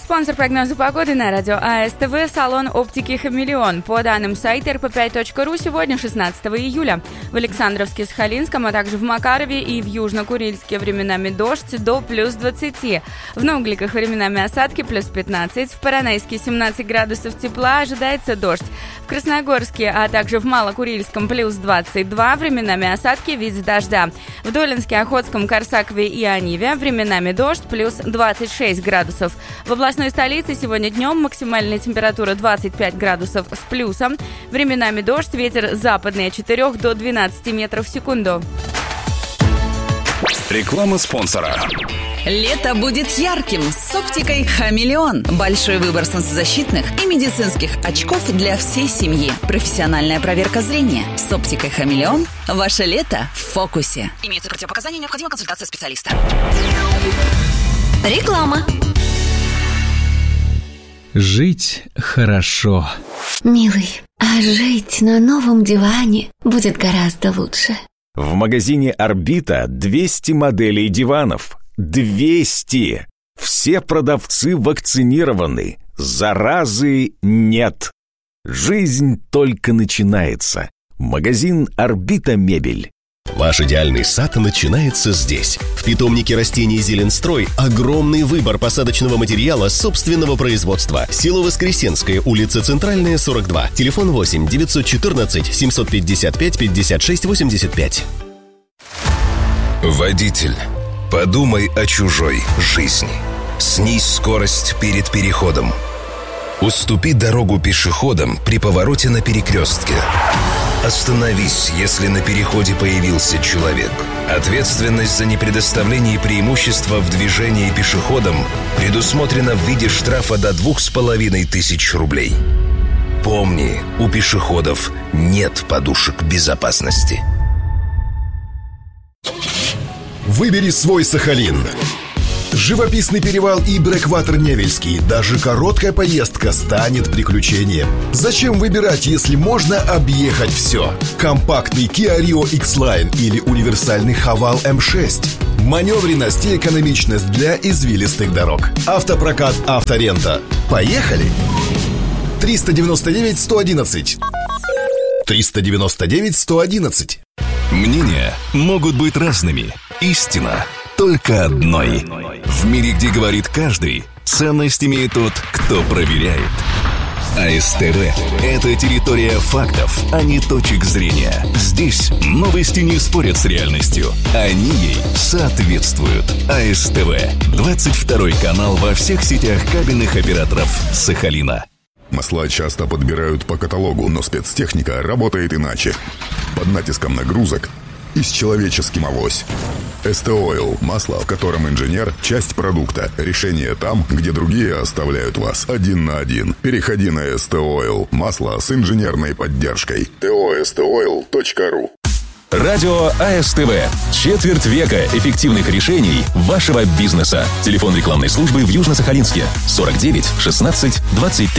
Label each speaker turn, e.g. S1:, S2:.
S1: Спонсор прогноза погоды на радио АСТВ – салон оптики «Хамелеон». По данным сайта rp5.ru, сегодня 16 июля. В Александровске, Сахалинском, а также в Макарове и в Южно-Курильске временами дождь до плюс 20. В Нугликах временами осадки плюс 15. В Поронайске 17 градусов тепла, ожидается дождь. В Красногорске, а также в Малокурильском плюс 22. Временами осадки в виде дождя. В Долинске, Охотском, Корсакове и Аниве временами дождь плюс 26 градусов. В областной столице сегодня днем максимальная температура 25 градусов с плюсом. Временами дождь, ветер западный от 4 до 12 метров в секунду.
S2: Реклама спонсора.
S3: Лето будет ярким с оптикой «Хамелеон». Большой выбор солнцезащитных и медицинских очков для всей семьи. Профессиональная проверка зрения. С оптикой «Хамелеон» ваше лето в фокусе. Имеются противопоказания, необходима консультация специалиста.
S4: Реклама.
S5: Жить хорошо.
S4: Милый, а жить на новом диване будет гораздо лучше.
S6: В магазине «Орбита» 200 моделей диванов. 200! Все продавцы вакцинированы. Заразы нет. Жизнь только начинается. Магазин «Орбита Мебель».
S7: Ваш идеальный сад начинается здесь. В питомнике растений «Зеленстрой» огромный выбор посадочного материала собственного производства. Село Воскресенское, улица Центральная, 42. Телефон 8 914 755 56 85.
S2: Водитель, подумай о чужой жизни. Снизь скорость перед переходом. Уступи дорогу пешеходам при повороте на перекрестке. Остановись, если на переходе появился человек. Ответственность за непредоставление преимущества в движении пешеходам предусмотрена в виде штрафа до 2500 рублей. Помни, у пешеходов нет подушек безопасности.
S8: Выбери свой Сахалин. Живописный перевал и Брэкватер Невельский. Даже короткая поездка станет приключением. Зачем выбирать, если можно объехать все? Компактный Kia Rio X-Line или универсальный Haval M6. Маневренность и экономичность для извилистых дорог. Автопрокат «Авторента». Поехали! 399-111. 399-111.
S2: Мнения могут быть разными. Истина только одной. В мире, где говорит каждый, ценность имеет тот, кто проверяет. АСТВ – это территория фактов, а не точек зрения. Здесь новости не спорят с реальностью. Они ей соответствуют. АСТВ – 22 канал во всех сетях кабельных операторов Сахалина.
S9: Масла часто подбирают по каталогу, но спецтехника работает иначе. Под натиском нагрузок и с человеческим авось. СТ-Ойл – масло, в котором инженер – часть продукта. Решение там, где другие оставляют вас один на один. Переходи на СТ-Ойл – масло с инженерной поддержкой. tostoil.ru.
S2: Радио АСТВ. Четверть века эффективных решений вашего бизнеса. Телефон рекламной службы в Южно-Сахалинске 49 16 23.